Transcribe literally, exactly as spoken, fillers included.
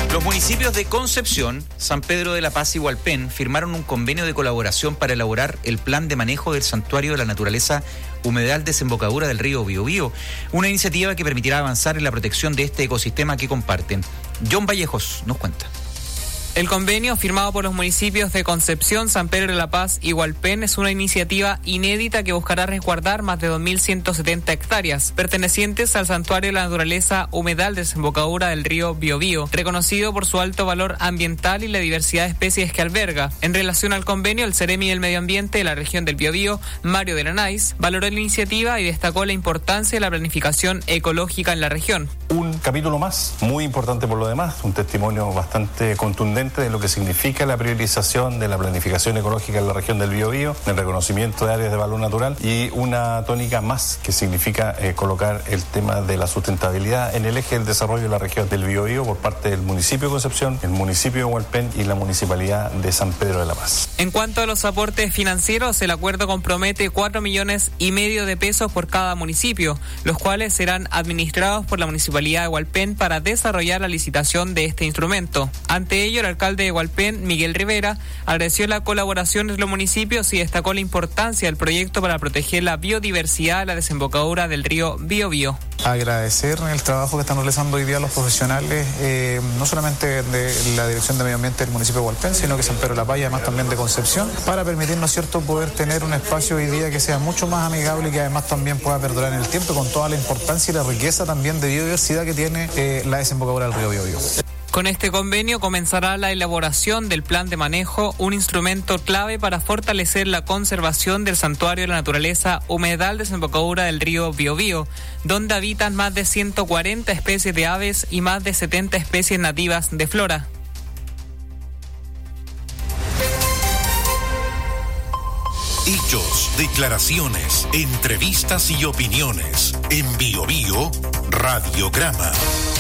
Los municipios de Concepción, San Pedro de la Paz y Hualpén firmaron un convenio de colaboración para elaborar el plan de manejo del Santuario de la Naturaleza Humedal Desembocadura del río Biobío, una iniciativa que permitirá avanzar en la protección de este ecosistema que comparten. John Vallejos nos cuenta. El convenio firmado por los municipios de Concepción, San Pedro de la Paz y Hualpén es una iniciativa inédita que buscará resguardar más de dos mil ciento setenta hectáreas pertenecientes al Santuario de la Naturaleza Humedal Desembocadura del río Biobío, reconocido por su alto valor ambiental y la diversidad de especies que alberga. En relación al convenio, el Ceremi del Medio Ambiente de la región del Biobío, Mario de Lanais, valoró la iniciativa y destacó la importancia de la planificación ecológica en la región. Un capítulo más, muy importante por lo demás, un testimonio bastante contundente de lo que significa la priorización de la planificación ecológica en la región del Biobío, el reconocimiento de áreas de valor natural y una tónica más que significa eh, colocar el tema de la sustentabilidad en el eje del desarrollo de la región del Biobío por parte del municipio de Concepción, el municipio de Hualpén y la municipalidad de San Pedro de la Paz. En cuanto a los aportes financieros, el acuerdo compromete cuatro millones y medio de pesos por cada municipio, los cuales serán administrados por la municipalidad de Hualpén para desarrollar la licitación de este instrumento. Ante ello, el alcalde de Hualpén, Miguel Rivera, agradeció la colaboración de los municipios y destacó la importancia del proyecto para proteger la biodiversidad de la desembocadura del río Biobío. Agradecer el trabajo que están realizando hoy día los profesionales, eh, no solamente de la Dirección de Medio Ambiente del municipio de Hualpén, sino que San Pedro de la Paz y además también de Concepción, para permitirnos, cierto, poder tener un espacio hoy día que sea mucho más amigable y que además también pueda perdurar en el tiempo con toda la importancia y la riqueza también de biodiversidad que tiene eh, la desembocadura del río Biobío. Con este convenio comenzará la elaboración del plan de manejo, un instrumento clave para fortalecer la conservación del Santuario de la Naturaleza Humedal Desembocadura del río Biobío, donde habitan más de ciento cuarenta especies de aves y más de setenta especies nativas de flora. Hechos, declaraciones, entrevistas y opiniones. En Biobío, Radiograma.